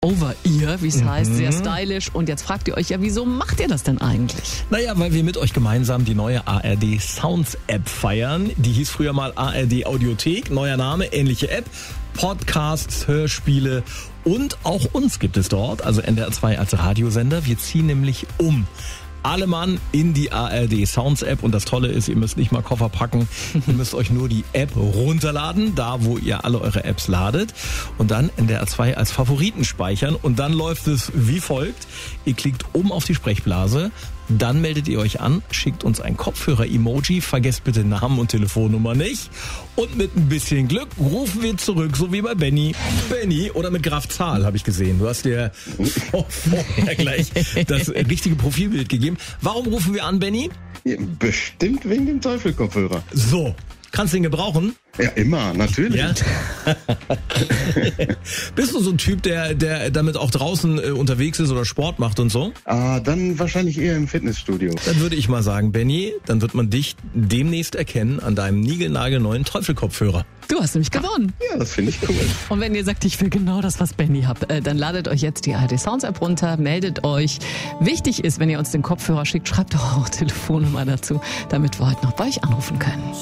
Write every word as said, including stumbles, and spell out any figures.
Over-Ear, wie es Mhm. heißt, sehr stylisch. Und jetzt fragt ihr euch ja, wieso macht ihr das denn eigentlich? Naja, weil wir mit euch gemeinsam die neue A R D Sounds App feiern. Die hieß früher mal A R D Audiothek, neuer Name, ähnliche App. Podcasts, Hörspiele und auch uns gibt es dort, also N D R zwei als Radiosender. Wir ziehen nämlich um. Alle Mann in die A R D Sounds App und das Tolle ist, ihr müsst nicht mal Koffer packen, ihr müsst euch nur die App runterladen, da wo ihr alle eure Apps ladet und dann N D R zwei als Favoriten speichern und dann läuft es wie folgt. Ihr klickt oben auf die Sprechblase, dann meldet ihr euch an, schickt uns ein Kopfhörer-Emoji, vergesst bitte Namen und Telefonnummer nicht und mit ein bisschen Glück rufen wir zurück, so wie bei Benny. Benny oder mit Graf Zahl, habe ich gesehen. Du hast dir vorher gleich das richtige Profilbild gegeben. Warum rufen wir an, Benny? Ja, bestimmt wegen dem Teufelkopfhörer. So, kannst du ihn gebrauchen? Ja, immer, natürlich. Ja. Bist du so ein Typ, der, der damit auch draußen äh, unterwegs ist oder Sport macht und so? Ah, dann wahrscheinlich eher im Fitnessstudio. Dann würde ich mal sagen, Benny, dann wird man dich demnächst erkennen an deinem niegelnagelneuen Teufelkopfhörer. Du hast nämlich gewonnen. Ja, das finde ich cool. Und wenn ihr sagt, ich will genau das, was Benny hat, äh, dann ladet euch jetzt die A R D Sounds App runter, meldet euch. Wichtig ist, wenn ihr uns den Kopfhörer schickt, schreibt doch auch Telefonnummer dazu, damit wir heute noch bei euch anrufen können.